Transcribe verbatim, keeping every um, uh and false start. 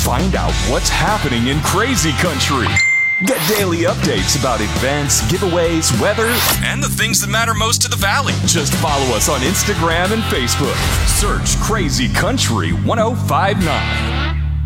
Find out what's happening in crazy country. Get daily updates about events, giveaways, weather, and the things that matter most to the Valley. Just follow us on Instagram and Facebook. Search Crazy Country ten fifty-nine.